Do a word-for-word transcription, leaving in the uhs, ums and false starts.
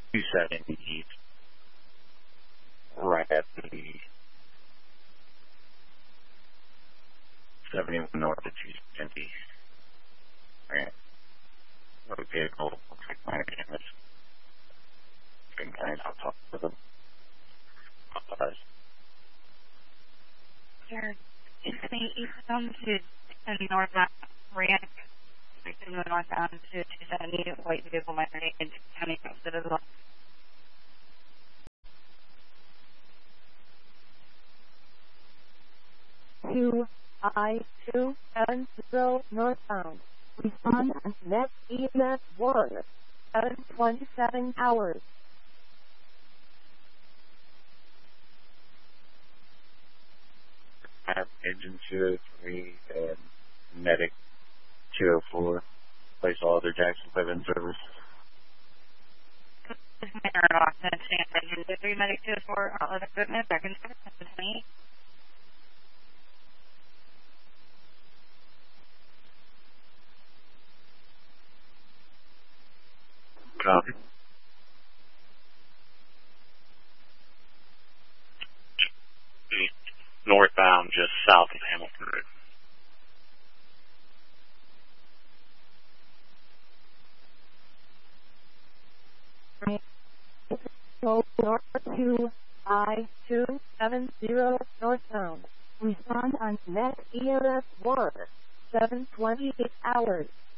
two seventy right at the seventy-one north of two seventy. Right. What a vehicle looks like minor damage. Big guys, I'll talk to them. Otherwise. Sure. It's the eastbound to and northbound ramp. From the northbound to two seventy, white vehicle minor damage, county posted as well. Two I two seven zero northbound. Respond on net E M S one. seven twenty-seven hours. I have engine two oh three and medic two oh four. Place all other Jackson five in service. This is Mayor Austin, engine two oh three, medic two oh four, all other equipment back in service. twenty-eight. Copy. Northbound, just south of Hamilton Road. Go north to I two seven zero northbound. Respond on net E M S one. seven twenty-eight hours.